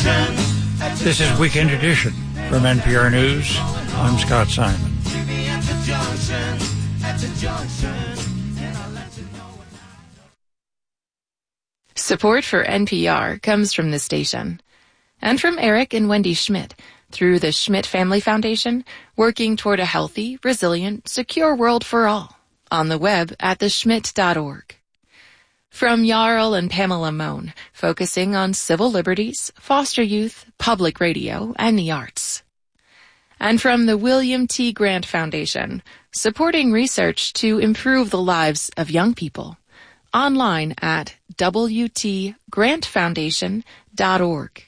This is Weekend Edition from NPR News. I'm Scott Simon. Support for NPR comes from this station and from Eric and Wendy Schmidt through the Schmidt Family Foundation, working toward a healthy, resilient, secure world for all. On the web at theschmidt.org. From Jarl and Pamela Mohn, focusing on civil liberties, foster youth, public radio, and the arts. And from the William T. Grant Foundation, supporting research to improve the lives of young people. Online at wtgrantfoundation.org.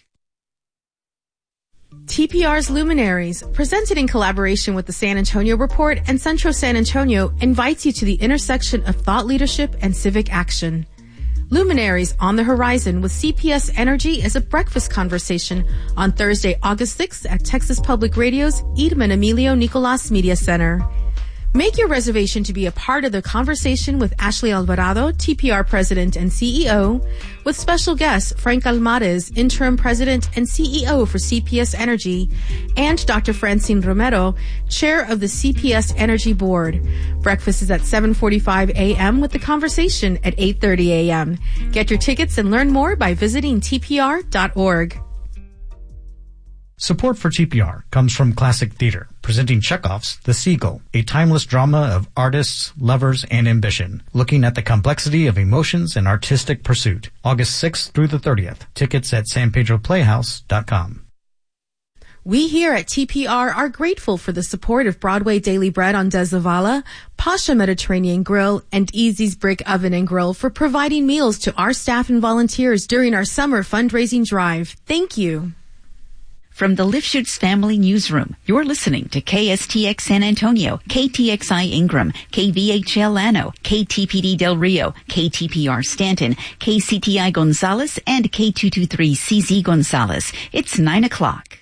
TPR's Luminaries, presented in collaboration with the San Antonio Report and Centro San Antonio, invites you to the intersection of thought leadership and civic action. Luminaries on the Horizon with CPS Energy is a breakfast conversation on Thursday, August 6th at Texas Public Radio's Edmund Emilio Nicolas Media Center. Make your reservation to be a part of the conversation with Ashley Alvarado, TPR President and CEO, with special guests Frank Almares, Interim President and CEO for CPS Energy, and Dr. Francine Romero, Chair of the CPS Energy Board. Breakfast is at 7:45 a.m. with the conversation at 8:30 a.m. Get your tickets and learn more by visiting tpr.org. Support for TPR comes from Classic Theater, presenting Chekhov's The Seagull, a timeless drama of artists, lovers, and ambition, looking at the complexity of emotions and artistic pursuit. August 6th through the 30th. Tickets at sanpedroplayhouse.com. We here at TPR are grateful for the support of Broadway Daily Bread on Des Zavala, Pasha Mediterranean Grill, and Easy's Brick Oven and Grill for providing meals to our staff and volunteers during our summer fundraising drive. Thank you. From the Lifshutz Family Newsroom, you're listening to KSTX San Antonio, KTXI Ingram, KVHL Llano, KTPD Del Rio, KTPR Stanton, KCTI Gonzales, and K223CZ Gonzales. It's 9 o'clock.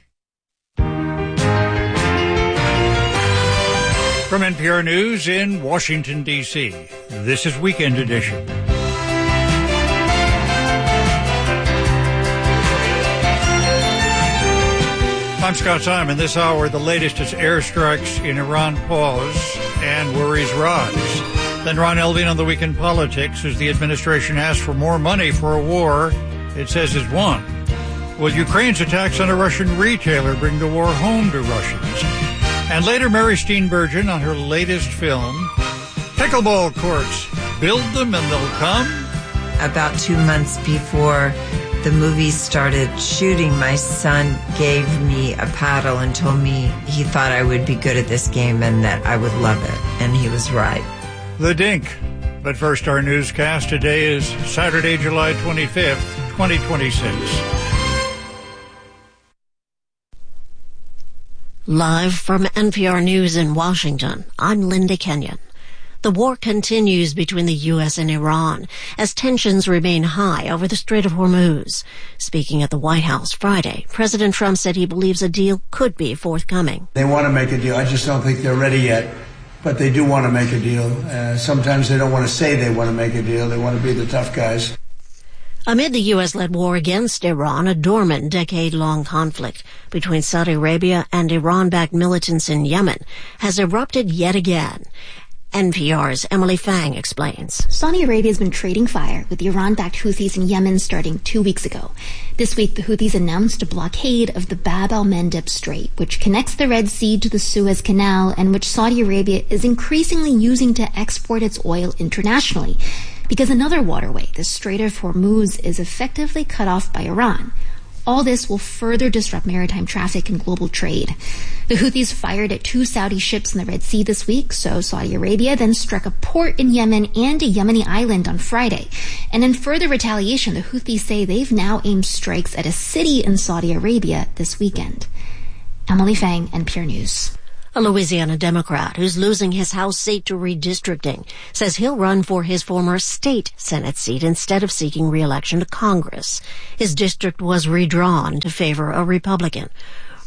From NPR News in Washington, D.C., this is Weekend Edition. I'm Scott Simon. This hour, the latest is airstrikes in Iran pause and worries rise. Then Ron Elving on the Weekend Politics as the administration asks for more money for a war it says is won. Will Ukraine's attacks on a Russian retailer bring the war home to Russians? And later, Mary Steenburgen on her latest film, Pickleball Courts. Build them and they'll come? About 2 months before the movie started shooting, my son gave me a paddle and told me he thought I would be good at this game and that I would love it. And he was right. The Dink. But first, our newscast. Today is Saturday, July 25th, 2026. Live from NPR News in Washington, I'm Linda Kenyon. The war continues between the U.S. and Iran as tensions remain high over the Strait of Hormuz. Speaking at the White House Friday, President Trump said he believes a deal could be forthcoming. They want to make a deal. I just don't think they're ready yet, but they do want to make a deal. Sometimes they don't want to say they want to make a deal. They want to be the tough guys. Amid the U.S.-led war against Iran, a dormant decade-long conflict between Saudi Arabia and Iran-backed militants in Yemen has erupted yet again. NPR's Emily Fang explains. Saudi Arabia has been trading fire with the Iran-backed Houthis in Yemen starting 2 weeks ago. This week, the Houthis announced a blockade of the Bab al-Mandeb Strait, which connects the Red Sea to the Suez Canal and which Saudi Arabia is increasingly using to export its oil internationally. Because another waterway, the Strait of Hormuz, is effectively cut off by Iran. All this will further disrupt maritime traffic and global trade. The Houthis fired at 2 Saudi ships in the Red Sea this week, so Saudi Arabia then struck a port in Yemen and a Yemeni island on Friday. And in further retaliation, the Houthis say they've now aimed strikes at a city in Saudi Arabia this weekend. Emily Fang, NPR News. A Louisiana Democrat who's losing his House seat to redistricting says he'll run for his former state Senate seat instead of seeking re-election to Congress. His district was redrawn to favor a Republican.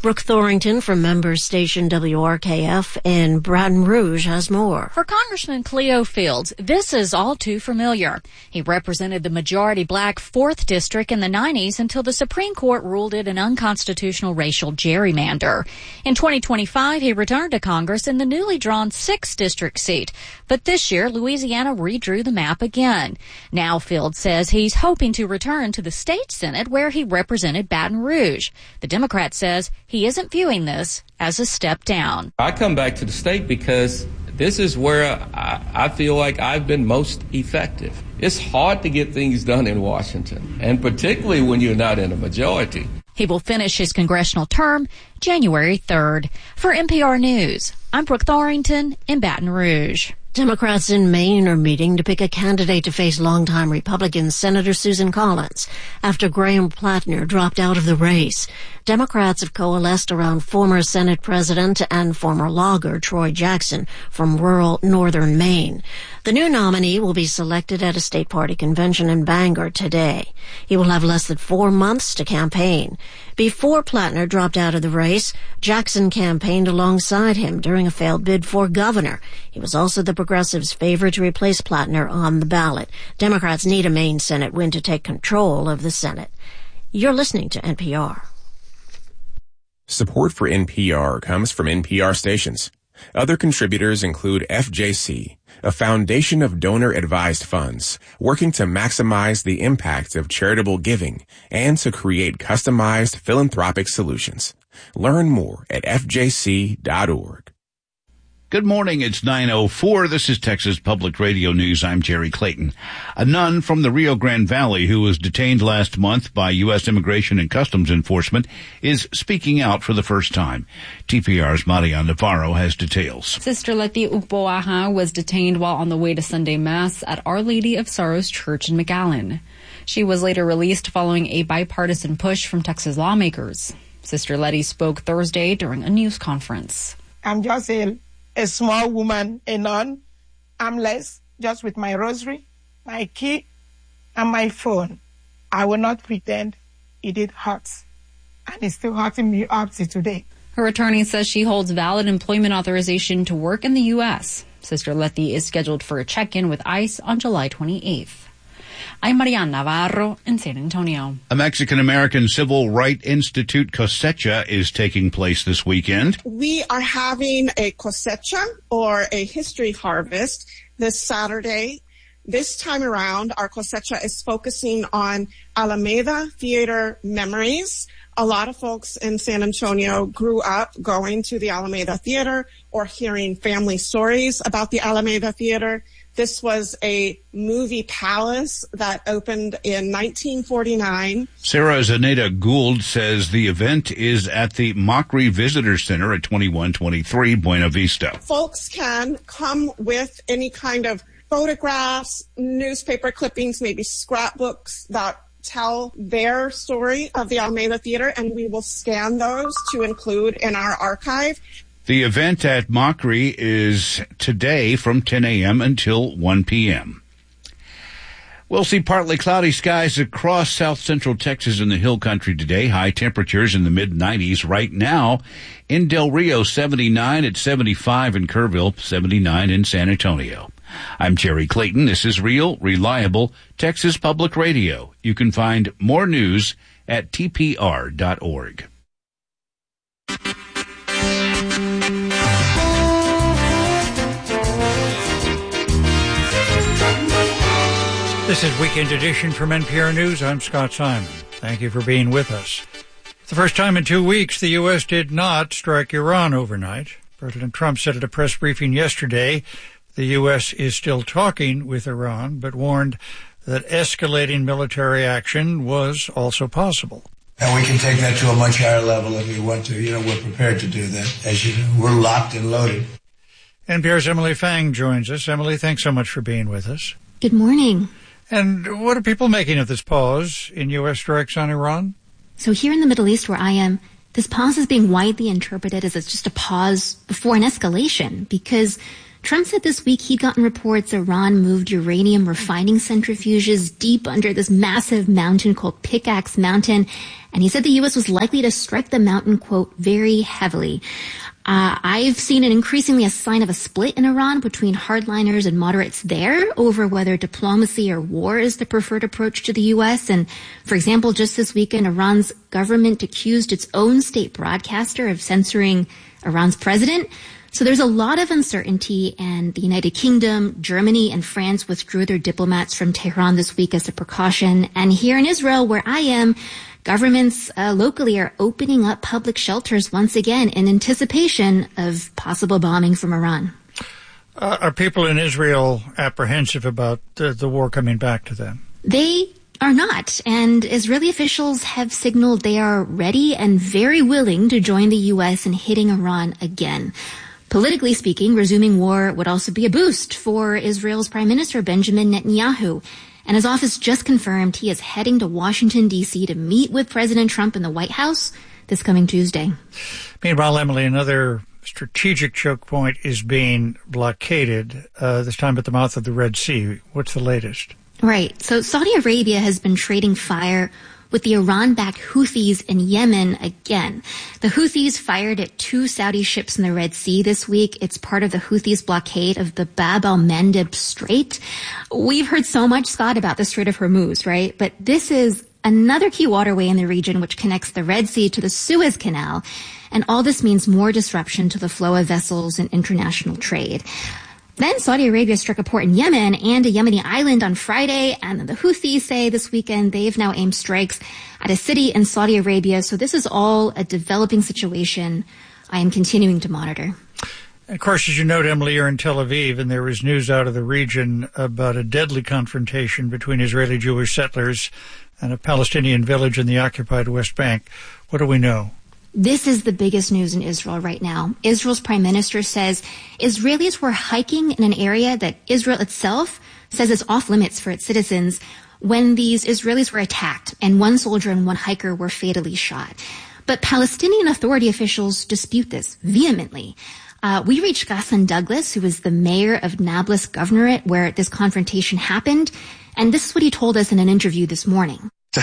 Brooke Thorington from member station WRKF in Baton Rouge has more. For Congressman Cleo Fields, this is all too familiar. He represented the majority black 4th District in the 90s until the Supreme Court ruled it an unconstitutional racial gerrymander. In 2025, he returned to Congress in the newly drawn 6th District seat. But this year, Louisiana redrew the map again. Now Fields says he's hoping to return to the state Senate where he represented Baton Rouge. The Democrat says he isn't viewing this as a step down. I come back to the state because this is where I feel like I've been most effective. It's hard to get things done in Washington, and particularly when you're not in a majority. He will finish his congressional term January 3rd. For NPR News, I'm Brooke Thorington in Baton Rouge. Democrats in Maine are meeting to pick a candidate to face longtime Republican Senator Susan Collins after Graham Plattner dropped out of the race. Democrats have coalesced around former Senate President and former logger Troy Jackson from rural northern Maine. The new nominee will be selected at a state party convention in Bangor today. He will have less than 4 months to campaign. Before Plattner dropped out of the race, Jackson campaigned alongside him during a failed bid for governor. He was also the Progressives' favorite to replace Plattner on the ballot. Democrats need a Maine Senate win to take control of the Senate. You're listening to NPR. Support for NPR comes from NPR stations. Other contributors include FJC, a foundation of donor-advised funds working to maximize the impact of charitable giving and to create customized philanthropic solutions. Learn more at fjc.org. Good morning. It's 9:04. This is Texas Public Radio News. I'm Jerry Clayton. A nun from the Rio Grande Valley who was detained last month by U.S. Immigration and Customs Enforcement is speaking out for the first time. TPR's Maria Navarro has details. Sister Leti Ukboaha was detained while on the way to Sunday Mass at Our Lady of Sorrows Church in McAllen. She was later released following a bipartisan push from Texas lawmakers. Sister Leti spoke Thursday during a news conference. I'm just a small woman, a nun, armless, just with my rosary, my key, and my phone. I will not pretend it hurts. And it's still hurting me up to today. Her attorney says she holds valid employment authorization to work in the U.S. Sister Leti is scheduled for a check-in with ICE on July 28th. I'm Mariana Navarro in San Antonio. A Mexican-American Civil Rights Institute cosecha is taking place this weekend. We are having a cosecha, or a history harvest, this Saturday. This time around, our cosecha is focusing on Alameda Theater memories. A lot of folks in San Antonio grew up going to the Alameda Theater or hearing family stories about the Alameda Theater. This was a movie palace that opened in 1949. Sarah Zaneta Gould says the event is at the Mockery Visitor Center at 2123 Buena Vista. Folks can come with any kind of photographs, newspaper clippings, maybe scrapbooks that tell their story of the Alameda Theater, and we will scan those to include in our archive. The event at Mockery is today from 10 a.m. until 1 p.m. We'll see partly cloudy skies across south central Texas and the hill country today. High temperatures in the mid-90s right now. In Del Rio, 79 at 75 in Kerrville, 79 in San Antonio. I'm Jerry Clayton. This is Real, Reliable Texas Public Radio. You can find more news at tpr.org. This is Weekend Edition from NPR News. I'm Scott Simon. Thank you for being with us. For the first time in 2 weeks, the U.S. did not strike Iran overnight. President Trump said at a press briefing yesterday the U.S. is still talking with Iran, but warned that escalating military action was also possible. And we can take that to a much higher level if we want to. We're prepared to do that. As you know, we're locked and loaded. NPR's Emily Fang joins us. Emily, thanks so much for being with us. Good morning. And what are people making of this pause in U.S. strikes on Iran? So here in the Middle East where I am, this pause is being widely interpreted as just a pause before an escalation, because Trump said this week he'd gotten reports Iran moved uranium refining centrifuges deep under this massive mountain called Pickaxe Mountain. And he said the U.S. was likely to strike the mountain, quote, very heavily. I've seen it increasingly a sign of a split in Iran between hardliners and moderates there over whether diplomacy or war is the preferred approach to the U.S. And, for example, just this weekend, Iran's government accused its own state broadcaster of censoring Iran's president. So there's a lot of uncertainty, and the United Kingdom, Germany, and France withdrew their diplomats from Tehran this week as a precaution. And here in Israel, where I am, governments locally are opening up public shelters once again in anticipation of possible bombing from Iran. Are people in Israel apprehensive about the war coming back to them? They are not, and Israeli officials have signaled they are ready and very willing to join the U.S. in hitting Iran again. Politically speaking, resuming war would also be a boost for Israel's Prime Minister Benjamin Netanyahu. And his office just confirmed he is heading to Washington, D.C. to meet with President Trump in the White House this coming Tuesday. Meanwhile, Emily, another strategic choke point is being blockaded, this time at the mouth of the Red Sea. What's the latest? Right. So Saudi Arabia has been trading fire with the Iran-backed Houthis in Yemen again. The Houthis fired at 2 Saudi ships in the Red Sea this week. It's part of the Houthis' blockade of the Bab al-Mandeb Strait. We've heard so much, Scott, about the Strait of Hormuz, right? But this is another key waterway in the region which connects the Red Sea to the Suez Canal. And all this means more disruption to the flow of vessels and international trade. Then Saudi Arabia struck a port in Yemen and a Yemeni island on Friday, and the Houthis say this weekend they've now aimed strikes at a city in Saudi Arabia. So this is all a developing situation I am continuing to monitor. Of course, as you note, Emily, you're in Tel Aviv, and there is news out of the region about a deadly confrontation between Israeli Jewish settlers and a Palestinian village in the occupied West Bank. What do we know? This is the biggest news in Israel right now. Israel's prime minister says Israelis were hiking in an area that Israel itself says is off limits for its citizens when these Israelis were attacked, and 1 soldier and 1 hiker were fatally shot. But Palestinian Authority officials dispute this vehemently. We reached Ghassan Douglas, who is the mayor of Nablus Governorate, where this confrontation happened, and this is what he told us in an interview this morning. So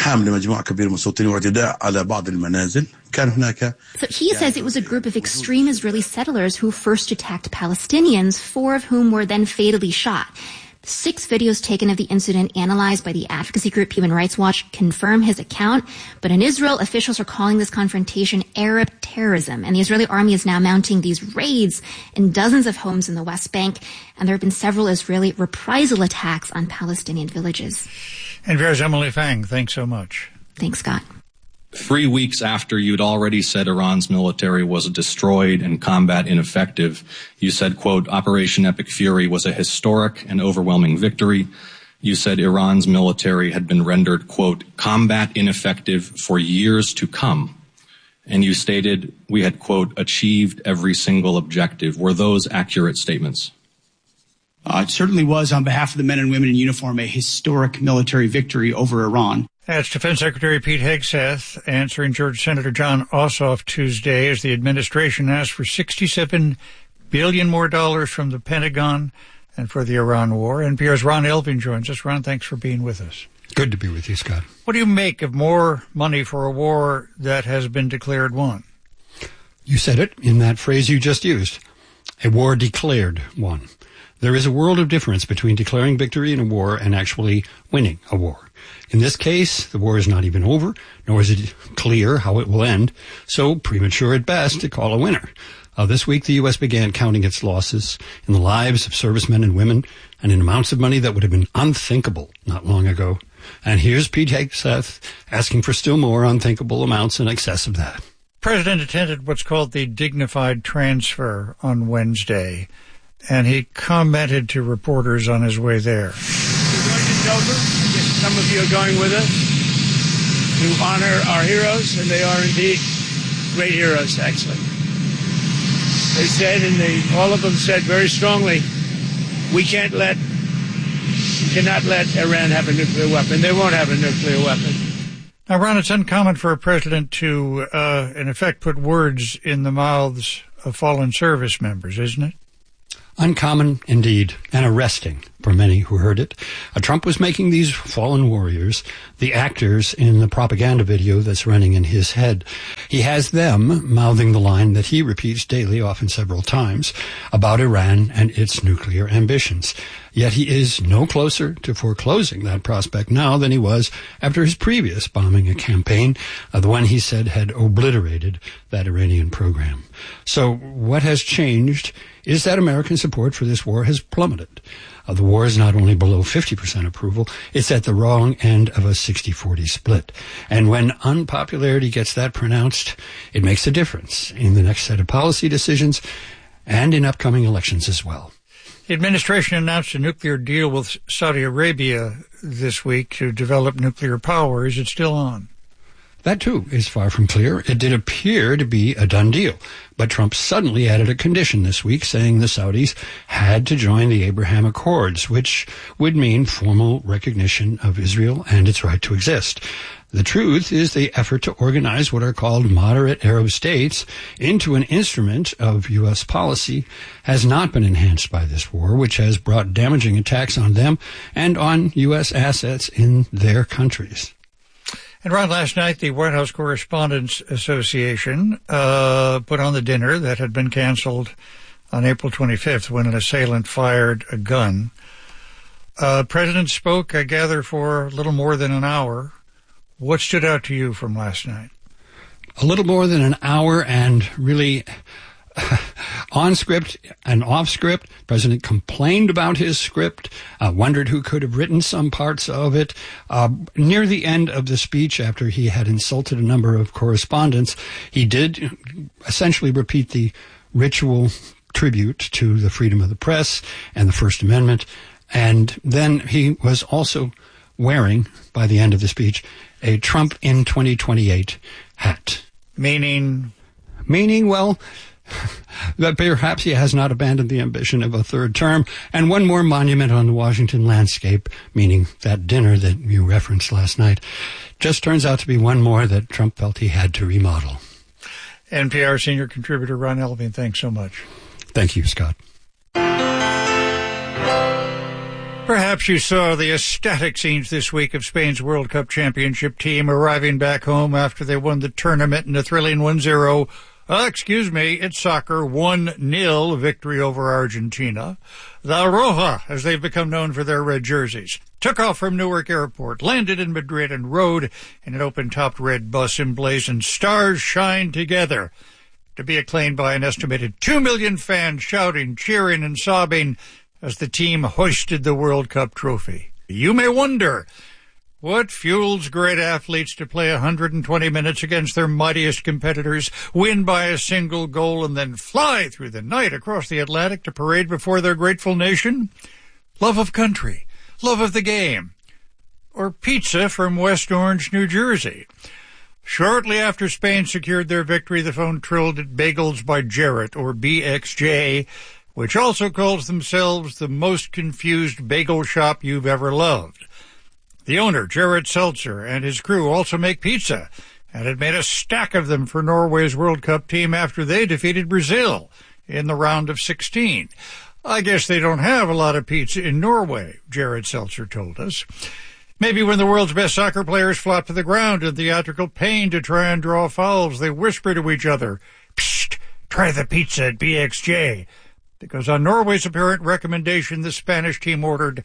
he says it was a group of extreme Israeli settlers who first attacked Palestinians, 4 of whom were then fatally shot. 6 videos taken of the incident analyzed by the advocacy group Human Rights Watch confirm his account. But in Israel, officials are calling this confrontation Arab terrorism. And the Israeli army is now mounting these raids in dozens of homes in the West Bank. And there have been several Israeli reprisal attacks on Palestinian villages. And there's Emily Fang. Thanks so much. Thanks, Scott. 3 weeks after you'd already said Iran's military was destroyed and combat ineffective, you said, quote, Operation Epic Fury was a historic and overwhelming victory. You said Iran's military had been rendered, quote, combat ineffective for years to come. And you stated we had, quote, achieved every single objective. Were those accurate statements? It certainly was, on behalf of the men and women in uniform, a historic military victory over Iran. That's Defense Secretary Pete Hegseth answering Georgia Senator John Ossoff Tuesday as the administration asked for $67 billion more from the Pentagon and for the Iran war. NPR's Ron Elving joins us. Ron, thanks for being with us. Good to be with you, Scott. What do you make of more money for a war that has been declared won? You said it in that phrase you just used. A war declared won. There is a world of difference between declaring victory in a war and actually winning a war. In this case, the war is not even over, nor is it clear how it will end, so premature at best to call a winner. This week, the U.S. began counting its losses in the lives of servicemen and women and in amounts of money that would have been unthinkable not long ago. And here's Pete Hegseth asking for still more unthinkable amounts in excess of that. The President attended what's called the dignified transfer on Wednesday, and he commented to reporters on his way there. We're going to Dover. Some of you are going with us to honor our heroes, and they are indeed great heroes, actually. They said, and all of them said very strongly, we cannot let Iran have a nuclear weapon. They won't have a nuclear weapon. Now, Ron, it's uncommon for a president to, in effect, put words in the mouths of fallen service members, isn't it? Uncommon indeed, and arresting for many who heard it. Trump was making these fallen warriors the actors in the propaganda video that's running in his head. He has them mouthing the line that he repeats daily, often several times, about Iran and its nuclear ambitions. Yet he is no closer to foreclosing that prospect now than he was after his previous bombing campaign, the one he said had obliterated that Iranian program. So what has changed is that American support for this war has plummeted. The war is not only below 50% approval, it's at the wrong end of a 60-40 split. And when unpopularity gets that pronounced, it makes a difference in the next set of policy decisions and in upcoming elections as well. The administration announced a nuclear deal with Saudi Arabia this week to develop nuclear power. Is it still on? That, too, is far from clear. It did appear to be a done deal. But Trump suddenly added a condition this week saying the Saudis had to join the Abraham Accords, which would mean formal recognition of Israel and its right to exist. The truth is the effort to organize what are called moderate Arab states into an instrument of U.S. policy has not been enhanced by this war, which has brought damaging attacks on them and on U.S. assets in their countries. And Ron, last night, the White House Correspondents Association put on the dinner that had been canceled on April 25th when an assailant fired a gun. President spoke, I gather, for a little more than an hour. What stood out to you from last night? A little more than an hour, and really on script and off script. President complained about his script, wondered who could have written some parts of it. Near the end of the speech, after he had insulted a number of correspondents, he did essentially repeat the ritual tribute to the freedom of the press and the First Amendment. And then he was also wearing, by the end of the speech, a Trump in 2028 hat. Meaning, well, that perhaps he has not abandoned the ambition of a third term, and one more monument on the Washington landscape, meaning that dinner that you referenced last night, just turns out to be one more that Trump felt he had to remodel. NPR senior contributor Ron Elving, thanks so much. Thank you, Scott. Perhaps you saw the ecstatic scenes this week of Spain's World Cup championship team arriving back home after they won the tournament in a thrilling 1-0. It's soccer, 1-0 victory over Argentina. The Roja, as they've become known for their red jerseys, took off from Newark Airport, landed in Madrid, and rode in an open-topped red bus emblazoned "Stars Shine Together," to be acclaimed by an estimated 2 million fans shouting, cheering, and sobbing as the team hoisted the World Cup trophy. You may wonder, what fuels great athletes to play 120 minutes against their mightiest competitors, win by a single goal, and then fly through the night across the Atlantic to parade before their grateful nation? Love of country, love of the game, or pizza from West Orange, New Jersey. Shortly after Spain secured their victory, the phone trilled at Bagels by Jarrett, or BXJ, which also calls themselves the most confused bagel shop you've ever loved. The owner, Jarrett Seltzer, and his crew also make pizza, and had made a stack of them for Norway's World Cup team after they defeated Brazil in the round of 16. I guess they don't have a lot of pizza in Norway, Jarrett Seltzer told us. Maybe when the world's best soccer players flop to the ground in theatrical pain to try and draw fouls, they whisper to each other, "Psst, try the pizza at BXJ." Because on Norway's apparent recommendation, the Spanish team ordered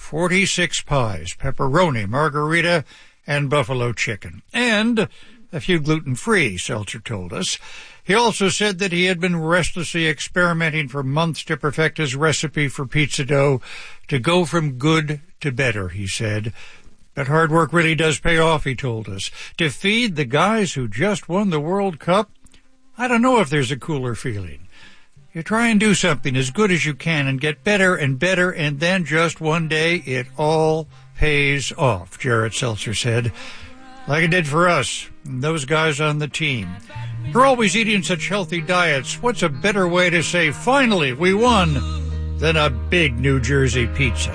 46 pies, pepperoni, margarita, and buffalo chicken, and a few gluten-free, Seltzer told us. He also said that he had been restlessly experimenting for months to perfect his recipe for pizza dough to go from good to better, he said. But hard work really does pay off, he told us. To feed the guys who just won the World Cup, I don't know if there's a cooler feeling. You try and do something as good as you can and get better and better, and then just one day it all pays off, Jarrett Seltzer said. Like it did for us, and those guys on the team. We're always eating such healthy diets. What's a better way to say, finally, we won, than a big New Jersey pizza?